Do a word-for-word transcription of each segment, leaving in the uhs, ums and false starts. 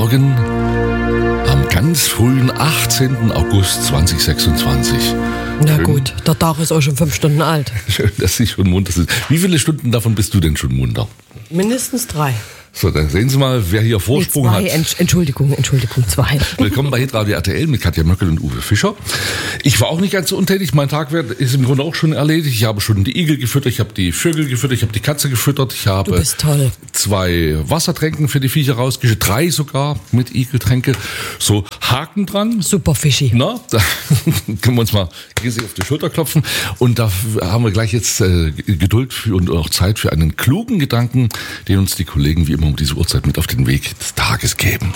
Morgen am ganz frühen achtzehnten August zweitausendsechsundzwanzig. Na gut, der Tag ist auch schon fünf Stunden alt. Schön, dass Sie schon munter sind. Wie viele Stunden davon bist du denn schon munter? Mindestens drei. So, dann sehen Sie mal, wer hier Vorsprung nee, zwei. hat. Entschuldigung, Entschuldigung, zwei. Willkommen bei Hitradio R T L mit Katja Möckel und Uwe Fischer. Ich war auch nicht ganz so untätig. Mein Tag ist im Grunde auch schon erledigt. Ich habe schon die Igel gefüttert, ich habe die Vögel gefüttert, ich habe die Katze gefüttert. Ich habe du bist toll. zwei Wassertränken für die Viecher rausgeschickt, drei sogar mit Igeltränke. So, Haken dran. Super Fischi. Na, da können wir uns mal riesig auf die Schulter klopfen. Und da haben wir gleich jetzt äh, Geduld für, und auch Zeit für einen klugen Gedanken, den uns die Kollegen wie immer um diese Uhrzeit mit auf den Weg des Tages geben.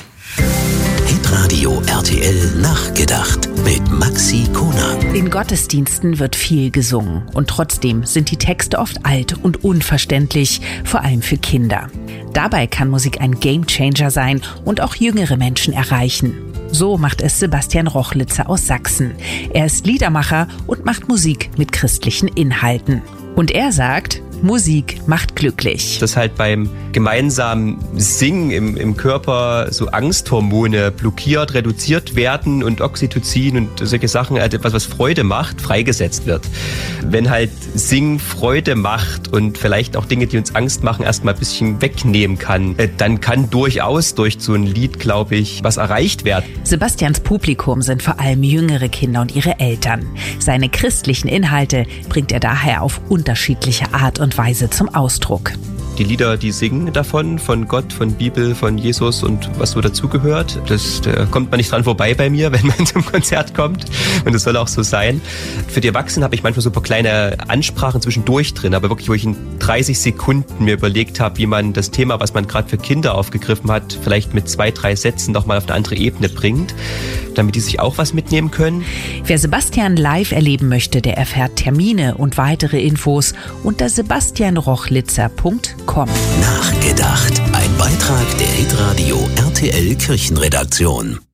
Hitradio R T L Nachgedacht mit Maxi Konag. In Gottesdiensten wird viel gesungen und trotzdem sind die Texte oft alt und unverständlich, vor allem für Kinder. Dabei kann Musik ein Gamechanger sein und auch jüngere Menschen erreichen. So macht es Sebastian Rochlitzer aus Sachsen. Er ist Liedermacher und macht Musik mit christlichen Inhalten. Und er sagt, Musik macht glücklich. Dass halt beim gemeinsamen Singen im, im Körper so Angsthormone blockiert, reduziert werden und Oxytocin und solche Sachen, also etwas, was Freude macht, freigesetzt wird. Wenn halt Singen Freude macht und vielleicht auch Dinge, die uns Angst machen, erstmal ein bisschen wegnehmen kann, dann kann durchaus durch so ein Lied, glaube ich, was erreicht werden. Sebastians Publikum sind vor allem jüngere Kinder und ihre Eltern. Seine christlichen Inhalte bringt er daher auf unterschiedliche Art und Weise zum Ausdruck. Die Lieder, die singen davon, von Gott, von Bibel, von Jesus und was so dazugehört. Das, da kommt man nicht dran vorbei bei mir, wenn man zum Konzert kommt. Und das soll auch so sein. Für die Erwachsenen habe ich manchmal so ein paar kleine Ansprachen zwischendurch drin, aber wirklich, wo ich in dreißig Sekunden mir überlegt habe, wie man das Thema, was man gerade für Kinder aufgegriffen hat, vielleicht mit zwei, drei Sätzen nochmal auf eine andere Ebene bringt, damit die sich auch was mitnehmen können. Wer Sebastian live erleben möchte, der erfährt Termine und weitere Infos unter sebastian rochlitzer punkt com. Nachgedacht. Ein Beitrag der Hitradio R T L Kirchenredaktion.